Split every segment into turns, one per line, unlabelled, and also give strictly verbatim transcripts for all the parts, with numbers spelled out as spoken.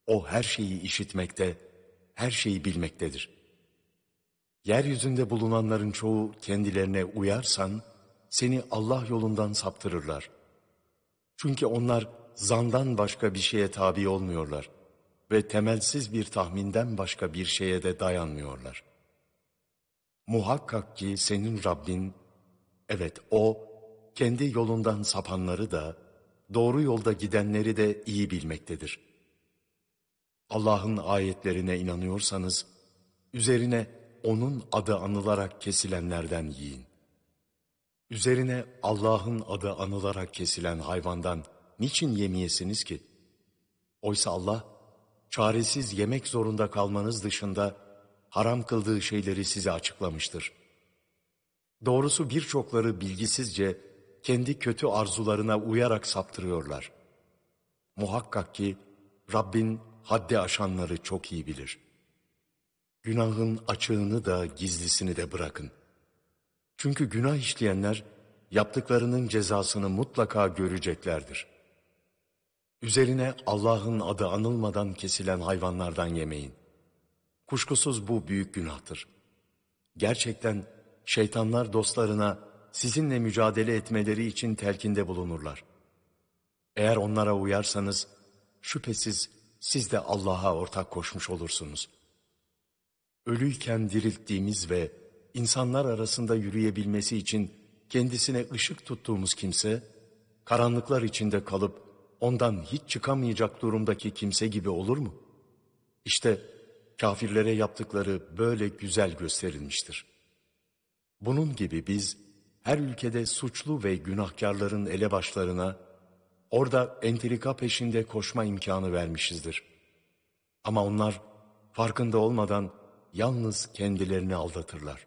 O her şeyi işitmekte, her şeyi bilmektedir. Yeryüzünde bulunanların çoğu kendilerine uyarsan, seni Allah yolundan saptırırlar. Çünkü onlar zandan başka bir şeye tabi olmuyorlar ve temelsiz bir tahminden başka bir şeye de dayanmıyorlar. Muhakkak ki senin Rabbin, evet O, kendi yolundan sapanları da, doğru yolda gidenleri de iyi bilmektedir. Allah'ın ayetlerine inanıyorsanız, üzerine O'nun adı anılarak kesilenlerden yiyin. Üzerine Allah'ın adı anılarak kesilen hayvandan niçin yemeyesiniz ki? Oysa Allah, çaresiz yemek zorunda kalmanız dışında haram kıldığı şeyleri size açıklamıştır. Doğrusu birçokları bilgisizce kendi kötü arzularına uyarak saptırıyorlar. Muhakkak ki Rabbin haddi aşanları çok iyi bilir. Günahın açığını da gizlisini de bırakın. Çünkü günah işleyenler yaptıklarının cezasını mutlaka göreceklerdir. Üzerine Allah'ın adı anılmadan kesilen hayvanlardan yemeyin. Kuşkusuz bu büyük günahtır. Gerçekten şeytanlar dostlarına sizinle mücadele etmeleri için telkinde bulunurlar. Eğer onlara uyarsanız şüphesiz siz de Allah'a ortak koşmuş olursunuz. Ölüyken dirilttiğimiz ve insanlar arasında yürüyebilmesi için kendisine ışık tuttuğumuz kimse, karanlıklar içinde kalıp ondan hiç çıkamayacak durumdaki kimse gibi olur mu? İşte kafirlere yaptıkları böyle güzel gösterilmiştir. Bunun gibi biz her ülkede suçlu ve günahkarların elebaşlarına orada entrika peşinde koşma imkanı vermişizdir. Ama onlar farkında olmadan yalnız kendilerini aldatırlar.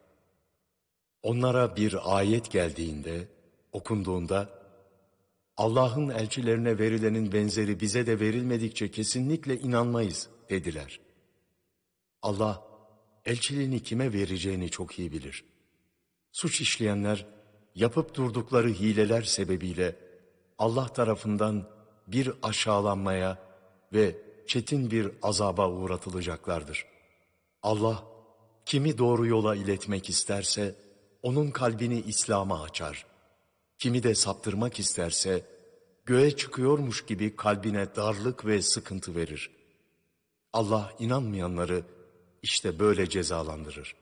Onlara bir ayet geldiğinde, okunduğunda, Allah'ın elçilerine verilenin benzeri bize de verilmedikçe kesinlikle inanmayız dediler. Allah, elçiliğini kime vereceğini çok iyi bilir. Suç işleyenler, yapıp durdukları hileler sebebiyle Allah tarafından bir aşağılanmaya ve çetin bir azaba uğratılacaklardır. Allah, kimi doğru yola iletmek isterse, onun kalbini İslam'a açar. Kimi de saptırmak isterse, göğe çıkıyormuş gibi kalbine darlık ve sıkıntı verir. Allah inanmayanları işte böyle cezalandırır.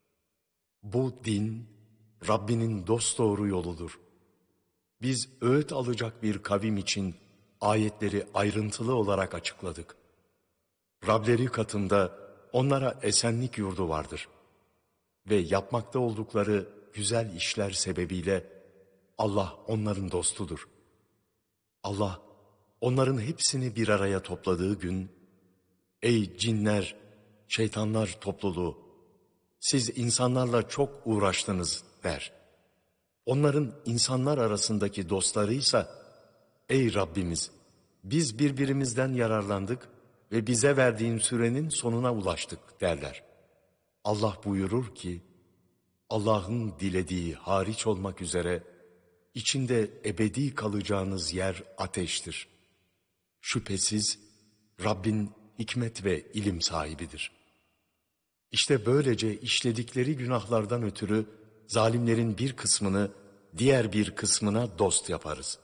Bu din, Rabbinin dosdoğru yoludur. Biz öğüt alacak bir kavim için ayetleri ayrıntılı olarak açıkladık. Rableri katında onlara esenlik yurdu vardır. Ve yapmakta oldukları güzel işler sebebiyle Allah onların dostudur. Allah onların hepsini bir araya topladığı gün, ey cinler, şeytanlar topluluğu, siz insanlarla çok uğraştınız der. Onların insanlar arasındaki dostlarıysa, ey Rabbimiz, biz birbirimizden yararlandık ve bize verdiğin sürenin sonuna ulaştık derler. Allah buyurur ki, Allah'ın dilediği hariç olmak üzere, içinde ebedi kalacağınız yer ateştir. Şüphesiz Rabbin hikmet ve ilim sahibidir. İşte böylece işledikleri günahlardan ötürü zalimlerin bir kısmını diğer bir kısmına dost yaparız.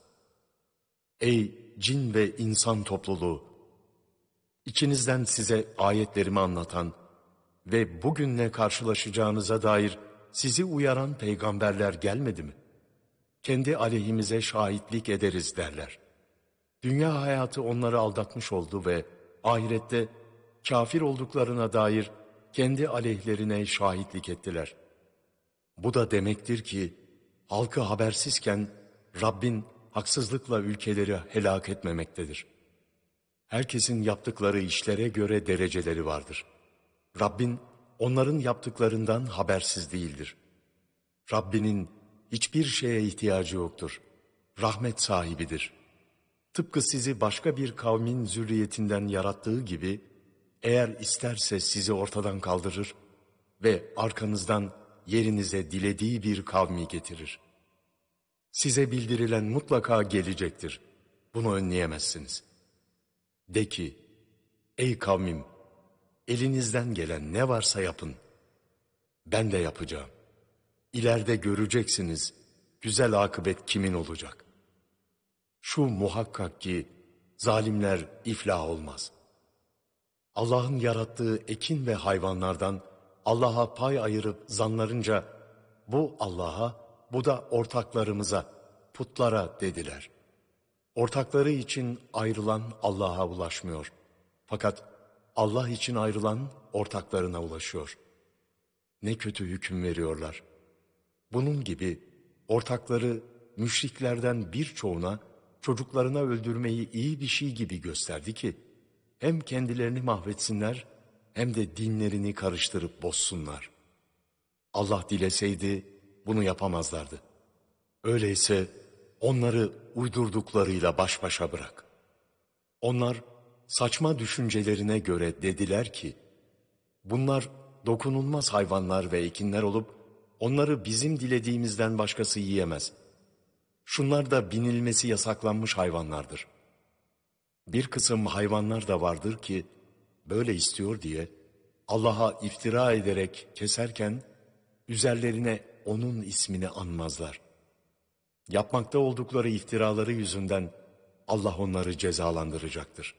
Ey cin ve insan topluluğu! İçinizden size ayetlerimi anlatan ve bugünle karşılaşacağınıza dair sizi uyaran peygamberler gelmedi mi? Kendi aleyhimize şahitlik ederiz derler. Dünya hayatı onları aldatmış oldu ve ahirette kafir olduklarına dair kendi aleyhlerine şahitlik ettiler. Bu da demektir ki halkı habersizken Rabbin haksızlıkla ülkeleri helak etmemektedir. Herkesin yaptıkları işlere göre dereceleri vardır. Rabbin onların yaptıklarından habersiz değildir. Rabbinin hiçbir şeye ihtiyacı yoktur. Rahmet sahibidir. Tıpkı sizi başka bir kavmin zürriyetinden yarattığı gibi, eğer isterse sizi ortadan kaldırır ve arkanızdan yerinize dilediği bir kavmi getirir. Size bildirilen mutlaka gelecektir. Bunu önleyemezsiniz. De ki, Ey kavmim! Elinizden gelen ne varsa yapın. Ben de yapacağım. İleride göreceksiniz güzel akıbet kimin olacak. Şu muhakkak ki zalimler iflah olmaz. Allah'ın yarattığı ekin ve hayvanlardan Allah'a pay ayırıp zanlarınca bu Allah'a, bu da ortaklarımıza, putlara dediler. Ortakları için ayrılan Allah'a ulaşmıyor. Fakat Allah için ayrılan ortaklarına ulaşıyor. Ne kötü hüküm veriyorlar. Bunun gibi ortakları müşriklerden birçoğuna çocuklarına öldürmeyi iyi bir şey gibi gösterdi ki hem kendilerini mahvetsinler hem de dinlerini karıştırıp bozsunlar. Allah dileseydi bunu yapamazlardı. Öyleyse onları uydurduklarıyla baş başa bırak. Onlar saçma düşüncelerine göre dediler ki, bunlar dokunulmaz hayvanlar ve ekinler olup, onları bizim dilediğimizden başkası yiyemez. Şunlar da binilmesi yasaklanmış hayvanlardır. Bir kısım hayvanlar da vardır ki, böyle istiyor diye, Allah'a iftira ederek keserken, üzerlerine onun ismini anmazlar. Yapmakta oldukları iftiraları yüzünden Allah onları cezalandıracaktır.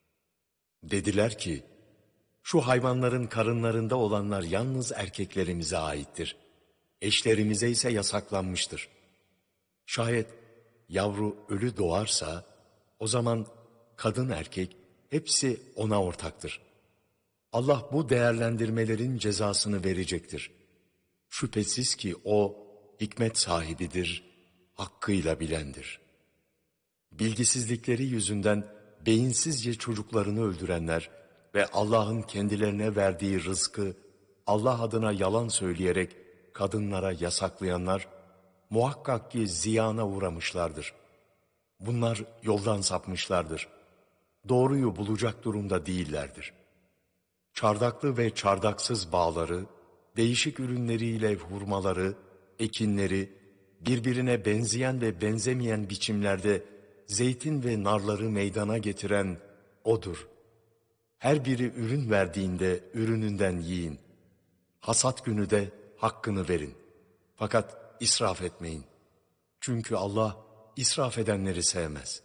Dediler ki, şu hayvanların karınlarında olanlar yalnız erkeklerimize aittir. Eşlerimize ise yasaklanmıştır. Şayet yavru ölü doğarsa, o zaman kadın erkek hepsi ona ortaktır. Allah bu değerlendirmelerin cezasını verecektir. Şüphesiz ki o hikmet sahibidir, hakkıyla bilendir. Bilgisizlikleri yüzünden beyinsizce çocuklarını öldürenler ve Allah'ın kendilerine verdiği rızkı Allah adına yalan söyleyerek kadınlara yasaklayanlar muhakkak ki ziyana uğramışlardır. Bunlar yoldan sapmışlardır. Doğruyu bulacak durumda değillerdir. Çardaklı ve çardaksız bağları, değişik ürünleriyle hurmaları, ekinleri, birbirine benzeyen ve benzemeyen biçimlerde zeytin ve narları meydana getiren O'dur. Her biri ürün verdiğinde ürününden yiyin. Hasat günü de hakkını verin. Fakat israf etmeyin. Çünkü Allah israf edenleri sevmez.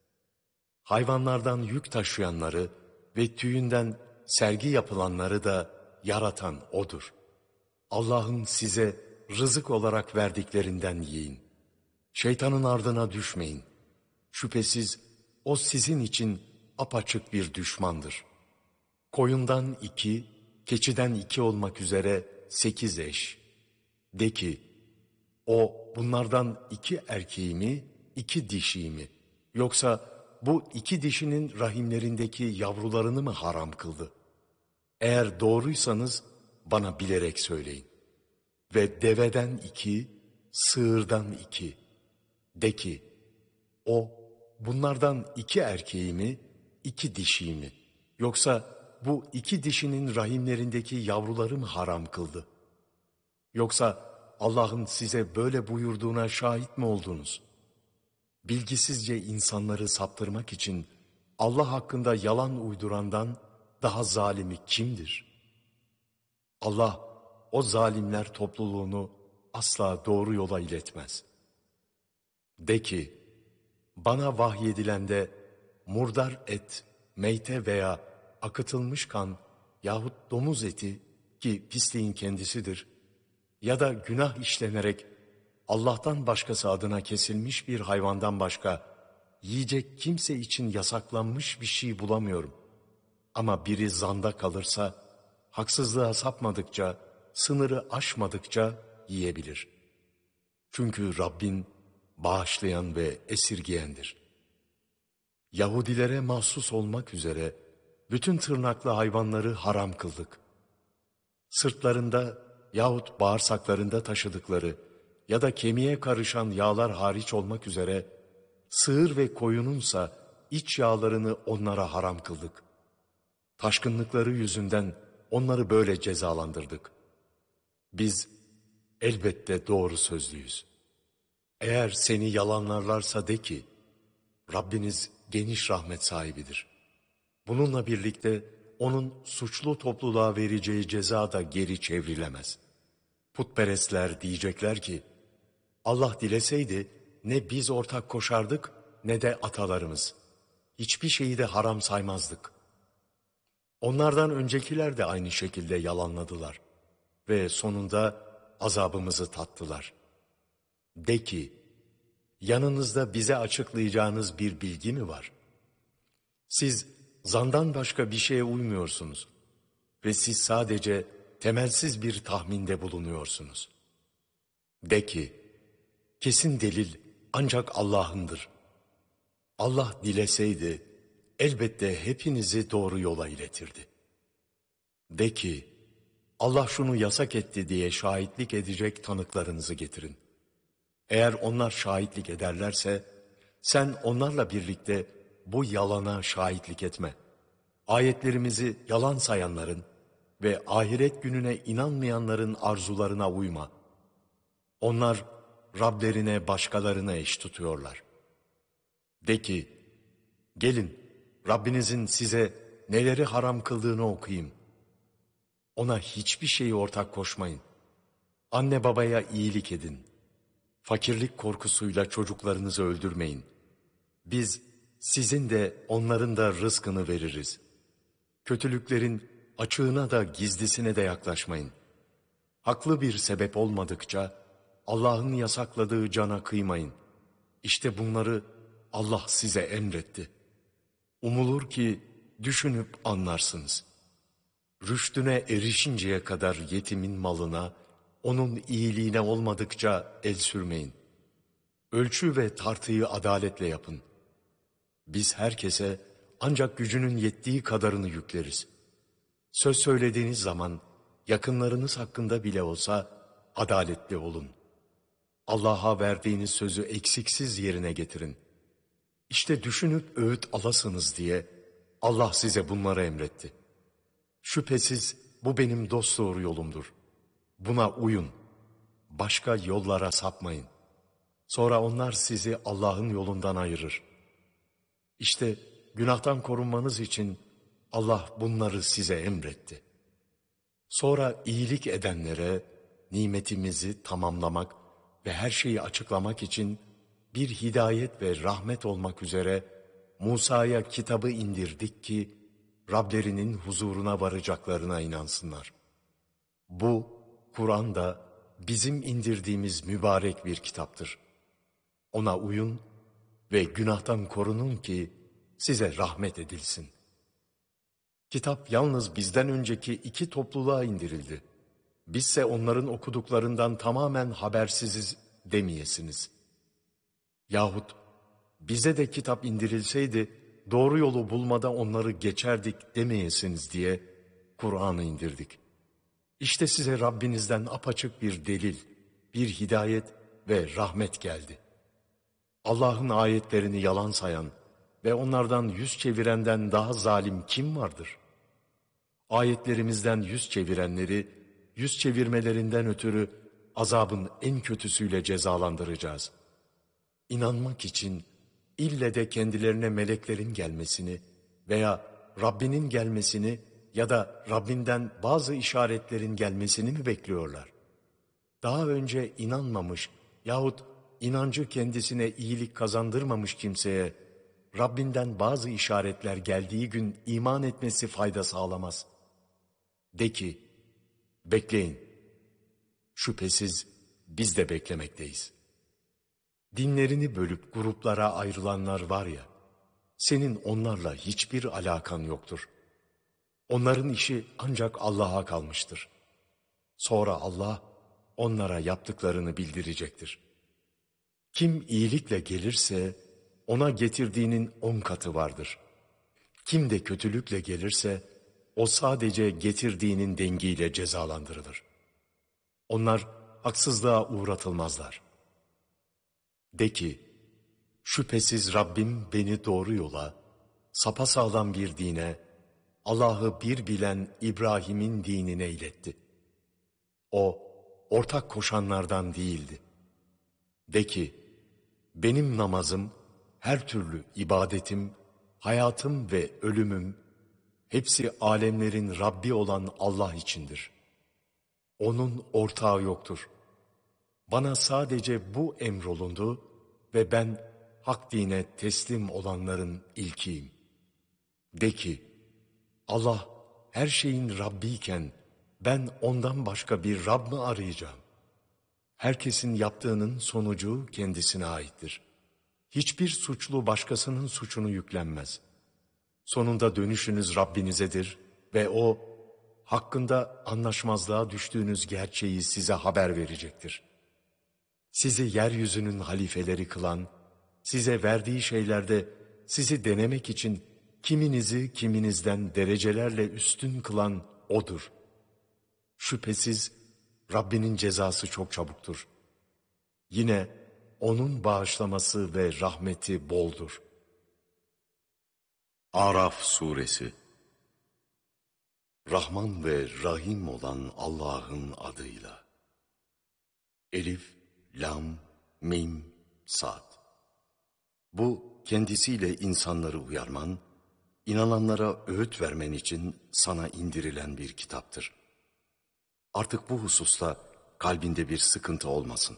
Hayvanlardan yük taşıyanları ve tüyünden sergi yapılanları da yaratan O'dur. Allah'ın size rızık olarak verdiklerinden yiyin. Şeytanın ardına düşmeyin. Şüphesiz o sizin için apaçık bir düşmandır. Koyundan iki, keçiden iki olmak üzere sekiz eş. De ki, o bunlardan iki erkeği mi, iki dişiyi mi? Yoksa bu iki dişinin rahimlerindeki yavrularını mı haram kıldı? Eğer doğruysanız bana bilerek söyleyin. Ve deveden iki, sığırdan iki. De ki, o bunlardan iki erkeği mi, iki dişiyi mi? Yoksa bu iki dişinin rahimlerindeki yavruları mı haram kıldı? Yoksa Allah'ın size böyle buyurduğuna şahit mi oldunuz? Bilgisizce insanları saptırmak için Allah hakkında yalan uydurandan daha zalimi kimdir? Allah o zalimler topluluğunu asla doğru yola iletmez. De ki, bana vahyedilende murdar et, meyte veya akıtılmış kan yahut domuz eti ki pisliğin kendisidir ya da günah işlenerek Allah'tan başkası adına kesilmiş bir hayvandan başka yiyecek kimse için yasaklanmış bir şey bulamıyorum. Ama biri zanda kalırsa haksızlığa sapmadıkça, sınırı aşmadıkça yiyebilir. Çünkü Rabbin bağışlayan ve esirgeyendir. Yahudilere mahsus olmak üzere bütün tırnaklı hayvanları haram kıldık. Sırtlarında yahut bağırsaklarında taşıdıkları ya da kemiğe karışan yağlar hariç olmak üzere sığır ve koyununsa iç yağlarını onlara haram kıldık. Taşkınlıkları yüzünden onları böyle cezalandırdık. Biz elbette doğru sözlüyüz. Eğer seni yalanlarlarsa de ki, Rabbiniz geniş rahmet sahibidir. Bununla birlikte onun suçlu topluluğa vereceği ceza da geri çevrilemez. Putperestler diyecekler ki, Allah dileseydi ne biz ortak koşardık ne de atalarımız. Hiçbir şeyi de haram saymazdık. Onlardan öncekiler de aynı şekilde yalanladılar ve sonunda azabımızı tattılar. De ki, yanınızda bize açıklayacağınız bir bilgi mi var? Siz zandan başka bir şeye uymuyorsunuz ve siz sadece temelsiz bir tahminde bulunuyorsunuz. De ki, kesin delil ancak Allah'ındır. Allah dileseydi elbette hepinizi doğru yola iletirdi. De ki, Allah şunu yasak etti diye şahitlik edecek tanıklarınızı getirin. Eğer onlar şahitlik ederlerse, sen onlarla birlikte bu yalana şahitlik etme. Ayetlerimizi yalan sayanların ve ahiret gününe inanmayanların arzularına uyma. Onlar Rablerine başkalarına eş tutuyorlar. De ki, gelin Rabbinizin size neleri haram kıldığını okuyayım. Ona hiçbir şeyi ortak koşmayın. Anne babaya iyilik edin. Fakirlik korkusuyla çocuklarınızı öldürmeyin. Biz sizin de onların da rızkını veririz. Kötülüklerin açığına da gizlisine de yaklaşmayın. Haklı bir sebep olmadıkça Allah'ın yasakladığı cana kıymayın. İşte bunları Allah size emretti. Umulur ki düşünüp anlarsınız. Rüştüne erişinceye kadar yetimin malına, onun iyiliğine olmadıkça el sürmeyin. Ölçü ve tartıyı adaletle yapın. Biz herkese ancak gücünün yettiği kadarını yükleriz. Söz söylediğiniz zaman yakınlarınız hakkında bile olsa adaletli olun. Allah'a verdiğiniz sözü eksiksiz yerine getirin. İşte düşünüp öğüt alasınız diye Allah size bunları emretti. Şüphesiz bu benim dosdoğru yolumdur. Buna uyun. Başka yollara sapmayın. Sonra onlar sizi Allah'ın yolundan ayırır. İşte günahtan korunmanız için Allah bunları size emretti. Sonra iyilik edenlere nimetimizi tamamlamak ve her şeyi açıklamak için bir hidayet ve rahmet olmak üzere Musa'ya kitabı indirdik ki Rablerinin huzuruna varacaklarına inansınlar. Bu Kur'an da bizim indirdiğimiz mübarek bir kitaptır. Ona uyun ve günahtan korunun ki size rahmet edilsin. Kitap yalnız bizden önceki iki topluluğa indirildi. Bizse onların okuduklarından tamamen habersiziz demeyesiniz. Yahut bize de kitap indirilseydi doğru yolu bulmada onları geçerdik demeyesiniz diye Kur'an'ı indirdik. İşte size Rabbinizden apaçık bir delil, bir hidayet ve rahmet geldi. Allah'ın ayetlerini yalan sayan ve onlardan yüz çevirenden daha zalim kim vardır? Ayetlerimizden yüz çevirenleri, yüz çevirmelerinden ötürü azabın en kötüsüyle cezalandıracağız. İnanmak için ille de kendilerine meleklerin gelmesini veya Rabbinin gelmesini ya da Rabbinden bazı işaretlerin gelmesini mi bekliyorlar? Daha önce inanmamış yahut inancı kendisine iyilik kazandırmamış kimseye Rabbinden bazı işaretler geldiği gün iman etmesi fayda sağlamaz. De ki, bekleyin. Şüphesiz biz de beklemekteyiz. Dinlerini bölüp gruplara ayrılanlar var ya, senin onlarla hiçbir alakan yoktur. Onların işi ancak Allah'a kalmıştır. Sonra Allah onlara yaptıklarını bildirecektir. Kim iyilikle gelirse ona getirdiğinin on katı vardır. Kim de kötülükle gelirse o sadece getirdiğinin dengiyle cezalandırılır. Onlar haksızlığa uğratılmazlar. De ki, şüphesiz Rabbim beni doğru yola, sapasağlam bir dine, Allah'ı bir bilen İbrahim'in dinine iletti. O, ortak koşanlardan değildi. De ki, benim namazım, her türlü ibadetim, hayatım ve ölümüm Hepsi alemlerin Rabbi olan Allah içindir. Onun ortağı yoktur. Bana sadece bu emrolundu ve ben hak dine teslim olanların ilkiyim. De ki, Allah her şeyin Rabbiyken ben ondan başka bir Rab mı arayacağım? Herkesin yaptığının sonucu kendisine aittir. Hiçbir suçlu başkasının suçunu yüklenmez. Sonunda dönüşünüz Rabbinizedir ve O, hakkında anlaşmazlığa düştüğünüz gerçeği size haber verecektir. Sizi yeryüzünün halifeleri kılan, size verdiği şeylerde sizi denemek için kiminizi kiminizden derecelerle üstün kılan O'dur. Şüphesiz Rabbinin cezası çok çabuktur. Yine O'nun bağışlaması ve rahmeti boldur.
Araf Suresi.
Rahman ve Rahim olan Allah'ın adıyla. Elif, Lam, Mim, Sad. Bu kendisiyle insanları uyarman, inananlara öğüt vermen için sana indirilen bir kitaptır. Artık bu hususta kalbinde bir sıkıntı olmasın.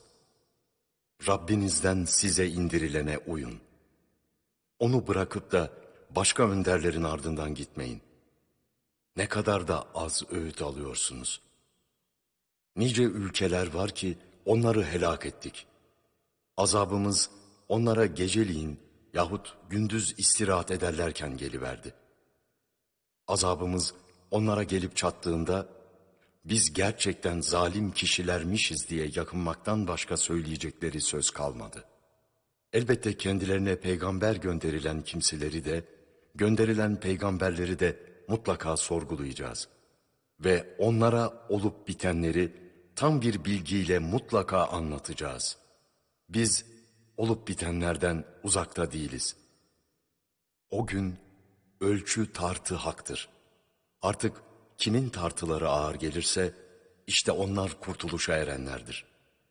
Rabbinizden size indirilene uyun. Onu bırakıp da başka önderlerin ardından gitmeyin. Ne kadar da az öğüt alıyorsunuz. Nice ülkeler var ki onları helak ettik. Azabımız onlara geceliğin yahut gündüz istirahat ederlerken geliverdi. Azabımız onlara gelip çattığında biz gerçekten zalim kişilermişiz diye yakınmaktan başka söyleyecekleri söz kalmadı. Elbette kendilerine peygamber gönderilen kimseleri de, gönderilen peygamberleri de mutlaka sorgulayacağız. Ve onlara olup bitenleri tam bir bilgiyle mutlaka anlatacağız. Biz olup bitenlerden uzakta değiliz. O gün ölçü tartı haktır. Artık kimin tartıları ağır gelirse işte onlar kurtuluşa erenlerdir.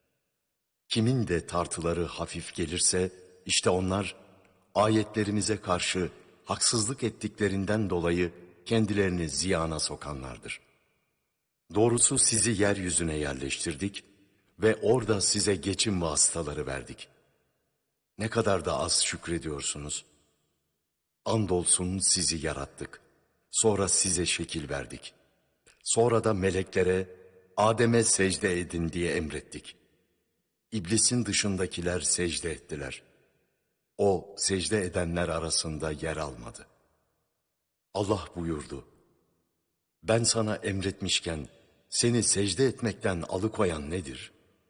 Kimin de tartıları hafif gelirse işte onlar ayetlerimize karşı haksızlık ettiklerinden dolayı kendilerini ziyana sokanlardır. Doğrusu sizi yeryüzüne yerleştirdik ve orada size geçim vasıtaları verdik. Ne kadar da az şükrediyorsunuz. Andolsun sizi yarattık. Sonra size şekil verdik. Sonra da meleklere Adem'e secde edin diye emrettik. İblisin dışındakiler secde ettiler. O secde edenler arasında yer almadı. Allah buyurdu: ben sana emretmişken seni secde etmekten alıkoyan nedir?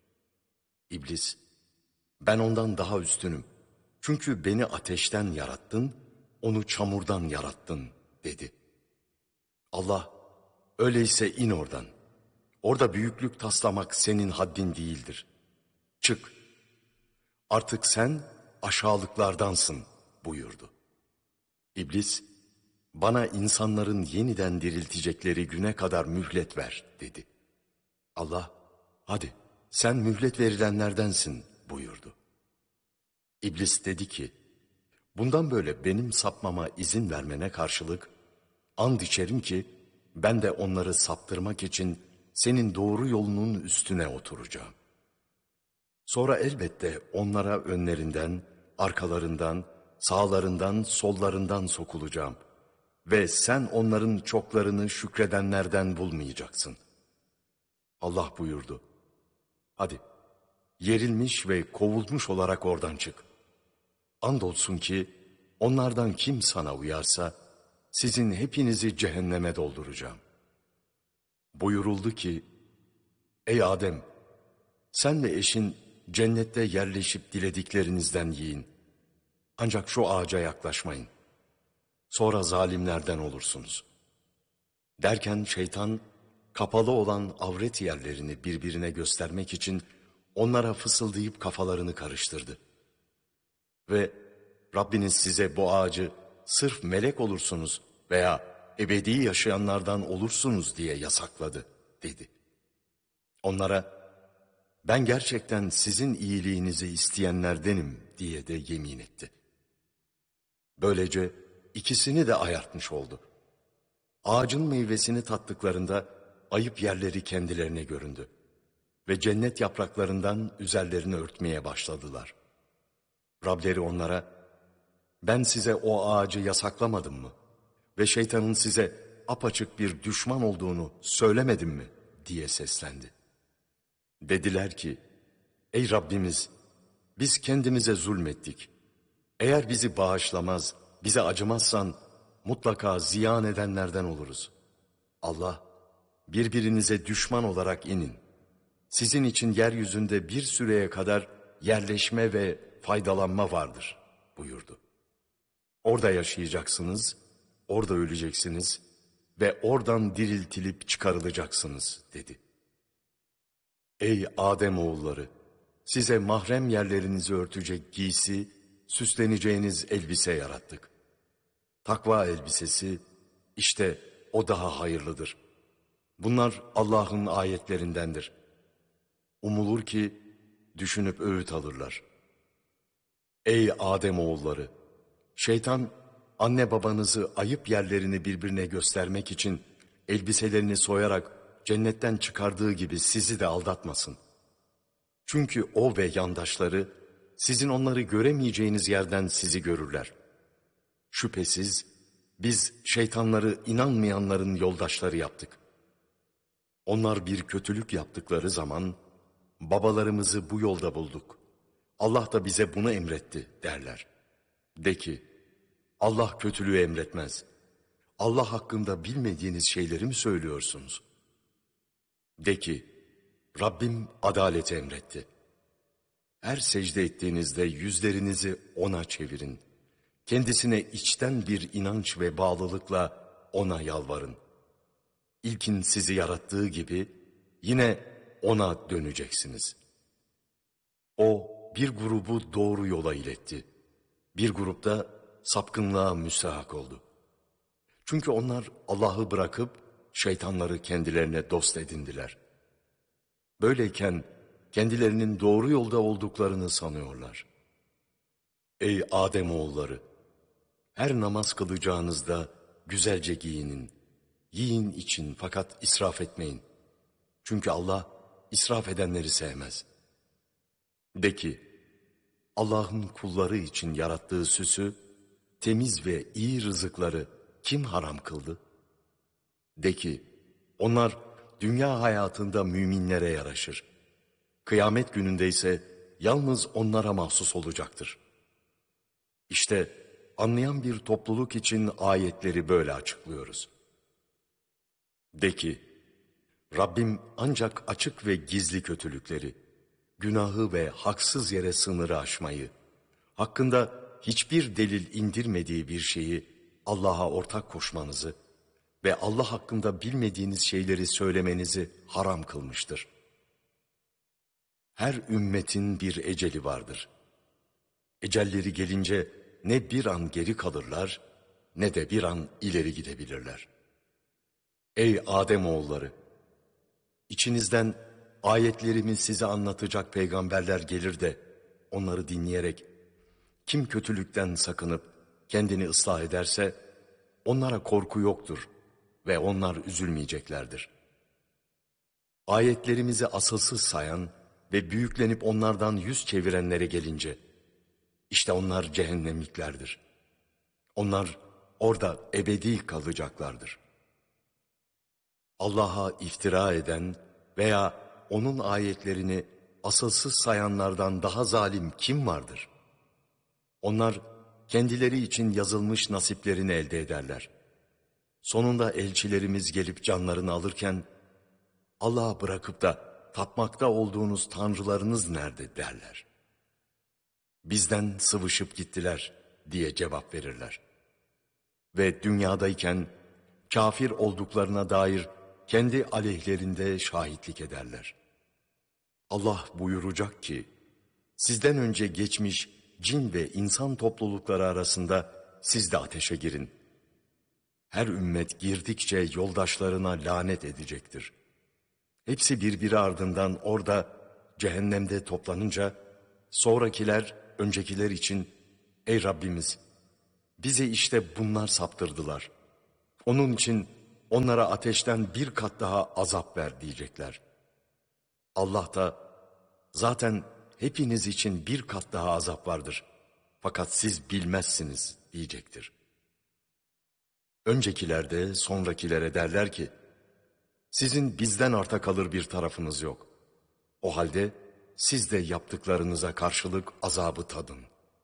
İblis, ben ondan daha üstünüm. Çünkü beni ateşten yarattın, onu çamurdan yarattın dedi. Allah, öyleyse in oradan. Orada büyüklük taslamak senin haddin değildir. Çık. Artık sen aşağılıklardansın buyurdu. İblis, bana insanların yeniden diriltecekleri güne kadar mühlet ver dedi. Allah, hadi sen mühlet verilenlerdensin buyurdu. İblis dedi ki, bundan böyle benim sapmama izin vermene karşılık, and içerim ki ben de onları saptırmak için senin doğru yolunun üstüne oturacağım. Sonra elbette onlara önlerinden, arkalarından, sağlarından, sollarından sokulacağım. Ve sen onların çoklarını şükredenlerden bulmayacaksın. Allah buyurdu: hadi yerilmiş ve kovulmuş olarak oradan çık. Andolsun ki onlardan kim sana uyarsa sizin hepinizi cehenneme dolduracağım. Buyuruldu ki, ey Adem, sen ve eşin cennette yerleşip dilediklerinizden yiyin. Ancak şu ağaca yaklaşmayın. Sonra zalimlerden olursunuz. Derken şeytan kapalı olan avret yerlerini birbirine göstermek için onlara fısıldayıp kafalarını karıştırdı. Ve Rabbiniz size bu ağacı sırf melek olursunuz veya ebedi yaşayanlardan olursunuz diye yasakladı dedi. Onlara ben gerçekten sizin iyiliğinizi isteyenlerdenim diye de yemin etti. Böylece ikisini de ayartmış oldu. Ağacın meyvesini tattıklarında ayıp yerleri kendilerine göründü. Ve cennet yapraklarından üzerlerini örtmeye başladılar. Rableri onlara, ben size o ağacı yasaklamadım mı? Ve şeytanın size apaçık bir düşman olduğunu söylemedim mi? Diye seslendi. Dediler ki, ey Rabbimiz, biz kendimize zulmettik. Eğer bizi bağışlamaz, bize acımazsan mutlaka ziyan edenlerden oluruz. Allah, birbirinize düşman olarak inin. Sizin için yeryüzünde bir süreye kadar yerleşme ve faydalanma vardır buyurdu. Orada yaşayacaksınız, orada öleceksiniz ve oradan diriltilip çıkarılacaksınız dedi. Ey Adem oğulları! Size mahrem yerlerinizi örtecek giysi, süsleneceğiniz elbise yarattık. Takva elbisesi, işte o daha hayırlıdır. Bunlar Allah'ın ayetlerindendir. Umulur ki düşünüp öğüt alırlar. Ey Adem oğulları! Şeytan anne babanızı ayıp yerlerini birbirine göstermek için elbiselerini soyarak cennetten çıkardığı gibi sizi de aldatmasın. Çünkü o ve yandaşları sizin onları göremeyeceğiniz yerden sizi görürler. Şüphesiz biz şeytanları inanmayanların yoldaşları yaptık. Onlar bir kötülük yaptıkları zaman babalarımızı bu yolda bulduk. Allah da bize bunu emretti derler. De ki Allah kötülüğü emretmez. Allah hakkında bilmediğiniz şeyleri mi söylüyorsunuz? De ki Rabbim adaleti emretti. Her secde ettiğinizde yüzlerinizi ona çevirin. Kendisine içten bir inanç ve bağlılıkla ona yalvarın. İlkin sizi yarattığı gibi yine ona döneceksiniz. O bir grubu doğru yola iletti. Bir grupta sapkınlığa müstahak oldu. Çünkü onlar Allah'ı bırakıp şeytanları kendilerine dost edindiler. Böyleyken kendilerinin doğru yolda olduklarını sanıyorlar. Ey Adem oğulları! Her namaz kılacağınızda güzelce giyinin. Yiyin için fakat israf etmeyin. Çünkü Allah israf edenleri sevmez. De ki, Allah'ın kulları için yarattığı süsü, temiz ve iyi rızıkları kim haram kıldı? De ki, onlar dünya hayatında müminlere yaraşır. Kıyamet gününde ise yalnız onlara mahsus olacaktır. İşte anlayan bir topluluk için ayetleri böyle açıklıyoruz. De ki, Rabbim ancak açık ve gizli kötülükleri, günahı ve haksız yere sınırı aşmayı, hakkında hiçbir delil indirmediği bir şeyi Allah'a ortak koşmanızı ve Allah hakkında bilmediğiniz şeyleri söylemenizi haram kılmıştır. Her ümmetin bir eceli vardır. Ecelleri gelince ne bir an geri kalırlar ne de bir an ileri gidebilirler. Ey Adem oğulları! İçinizden ayetlerimi size anlatacak peygamberler gelir de onları dinleyerek kim kötülükten sakınıp kendini ıslah ederse onlara korku yoktur ve onlar üzülmeyeceklerdir. Ayetlerimizi asılsız sayan ve büyüklenip onlardan yüz çevirenlere gelince işte onlar cehennemliklerdir. Onlar orada ebedi kalacaklardır. Allah'a iftira eden veya onun ayetlerini asılsız sayanlardan daha zalim kim vardır? Onlar kendileri için yazılmış nasiplerini elde ederler. Sonunda elçilerimiz gelip canlarını alırken Allah'ı bırakıp da tapmakta olduğunuz tanrılarınız nerede derler. Bizden sıvışıp gittiler diye cevap verirler. Ve dünyadayken kafir olduklarına dair kendi aleyhlerinde şahitlik ederler. Allah buyuracak ki, sizden önce geçmiş cin ve insan toplulukları arasında siz de ateşe girin. Her ümmet girdikçe yoldaşlarına lanet edecektir. Hepsi birbiri ardından orada cehennemde toplanınca, sonrakiler öncekiler için, ey Rabbimiz, bize işte bunlar saptırdılar. Onun için onlara ateşten bir kat daha azap ver diyecekler. Allah da zaten hepiniz için bir kat daha azap vardır. Fakat siz bilmezsiniz diyecektir. Öncekiler de sonrakilere derler ki, sizin bizden arta kalır bir tarafınız yok. O halde siz de yaptıklarınıza karşılık azabı tadın.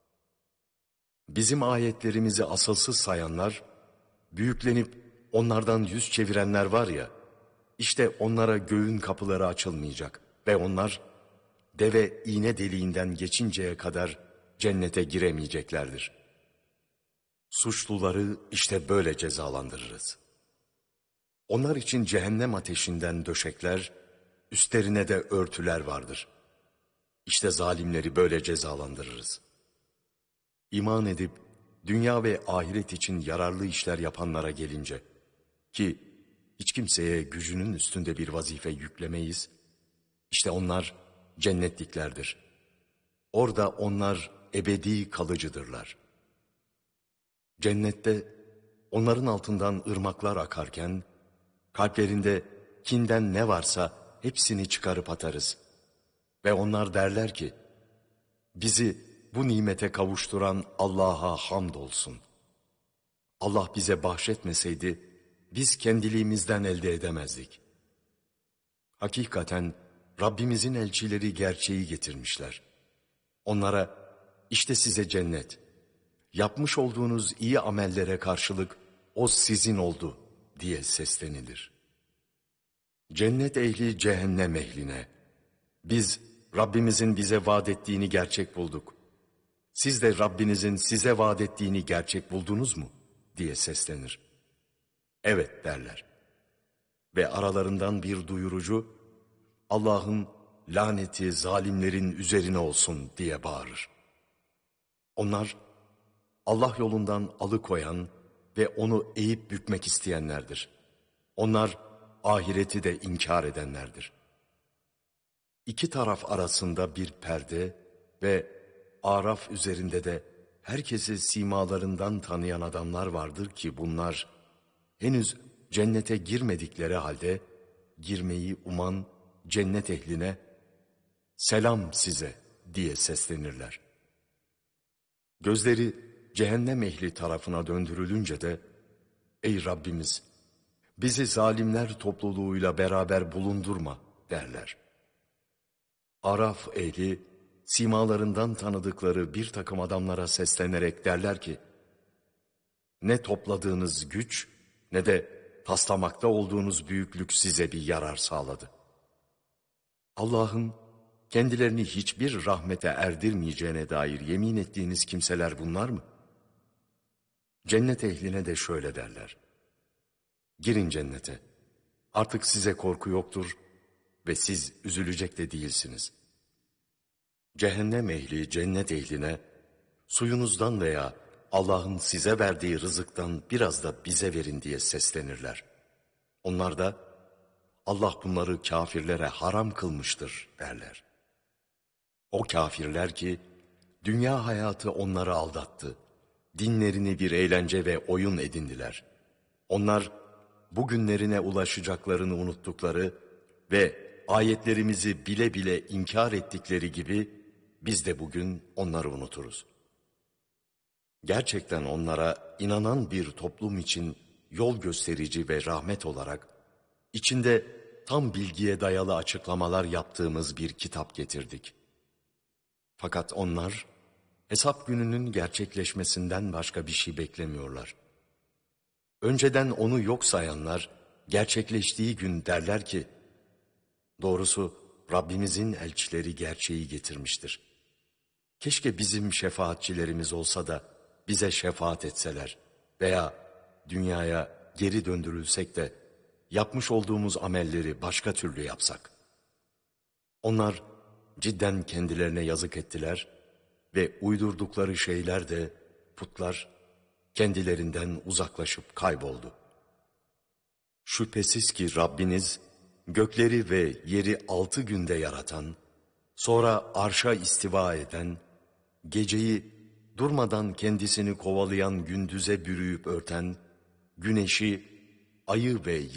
Bizim ayetlerimizi asılsız sayanlar, büyüklenip onlardan yüz çevirenler var ya, işte onlara göğün kapıları açılmayacak ve onlar deve iğne deliğinden geçinceye kadar cennete giremeyeceklerdir. Suçluları işte böyle cezalandırırız. Onlar için cehennem ateşinden döşekler, üstlerine de örtüler vardır. İşte zalimleri böyle cezalandırırız. İman edip dünya ve ahiret için yararlı işler yapanlara gelince, ki hiç kimseye gücünün üstünde bir vazife yüklemeyiz, işte onlar cennetliklerdir. Orada onlar ebedi kalıcıdırlar. Cennette onların altından ırmaklar akarken, kalplerinde kinden ne varsa hepsini çıkarıp atarız. Ve onlar derler ki, bizi bu nimete kavuşturan Allah'a hamdolsun. Allah bize bahşetmeseydi, biz kendiliğimizden elde edemezdik. Hakikaten Rabbimizin elçileri gerçeği getirmişler. Onlara, işte size cennet, yapmış olduğunuz iyi amellere karşılık o sizin oldu diye seslenilir. Cennet ehli cehennem ehline, biz Rabbimizin bize vaat ettiğini gerçek bulduk. Siz de Rabbinizin size vaat ettiğini gerçek buldunuz mu? Diye seslenir. Evet derler. Ve aralarından bir duyurucu, Allah'ın laneti zalimlerin üzerine olsun diye bağırır. Onlar, Allah yolundan alıkoyan ve onu eğip bükmek isteyenlerdir. Onlar, ahireti de inkar edenlerdir. İki taraf arasında bir perde ve Araf üzerinde de herkesi simalarından tanıyan adamlar vardır ki bunlar henüz cennete girmedikleri halde girmeyi uman cennet ehline selam size diye seslenirler. Gözleri cehennem ehli tarafına döndürülünce de ey Rabbimiz bizi zalimler topluluğuyla beraber bulundurma derler. Araf ehli simalarından tanıdıkları bir takım adamlara seslenerek derler ki, ne topladığınız güç ne de taslamakta olduğunuz büyüklük size bir yarar sağladı. Allah'ın kendilerini hiçbir rahmete erdirmeyeceğine dair yemin ettiğiniz kimseler bunlar mı? Cennet ehline de şöyle derler. Girin cennete. Artık size korku yoktur ve siz üzülecek de değilsiniz. Cehennem ehli cennet ehline suyunuzdan veya Allah'ın size verdiği rızıktan biraz da bize verin diye seslenirler. Onlar da Allah bunları kafirlere haram kılmıştır derler. O kafirler ki dünya hayatı onları aldattı. Dinlerini bir eğlence ve oyun edindiler. Onlar bugünlerine ulaşacaklarını unuttukları ve ayetlerimizi bile bile inkar ettikleri gibi biz de bugün onları unuturuz. Gerçekten onlara inanan bir toplum için yol gösterici ve rahmet olarak içinde tam bilgiye dayalı açıklamalar yaptığımız bir kitap getirdik. Fakat onlar hesap gününün gerçekleşmesinden başka bir şey beklemiyorlar. Önceden onu yok sayanlar gerçekleştiği gün derler ki, doğrusu Rabbimizin elçileri gerçeği getirmiştir. Keşke bizim şefaatçilerimiz olsa da bize şefaat etseler veya dünyaya geri döndürülsek de yapmış olduğumuz amelleri başka türlü yapsak. Onlar cidden kendilerine yazık ettiler ve uydurdukları şeyler de putlar kendilerinden uzaklaşıp kayboldu. Şüphesiz ki Rabbiniz gökleri ve yeri altı günde yaratan, sonra arşa istiva eden, geceyi durmadan kendisini kovalayan gündüze bürüyüp örten, güneşi, ayı ve